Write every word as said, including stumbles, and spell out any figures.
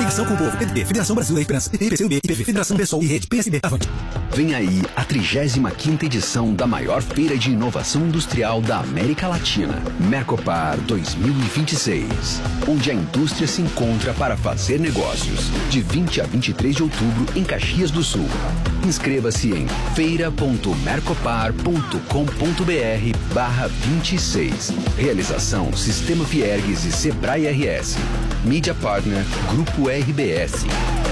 Conexão com o Povo, P D T, Federação Brasil da Esperança, P T, P C U B, I P V, Federação Pessoal e Rede, P S B, avante. Vem aí a trigésima quinta edição da maior feira de inovação industrial da América Latina, Mercopar dois mil e vinte e seis, onde a indústria se encontra para fazer negócios, de vinte a vinte e três de outubro em Caxias do Sul. Inscreva-se em feira ponto mercopar ponto com ponto br barra vinte e seis. Realização Sistema Fiergues e Sebrae R S. Mídia Partner Grupo R B S.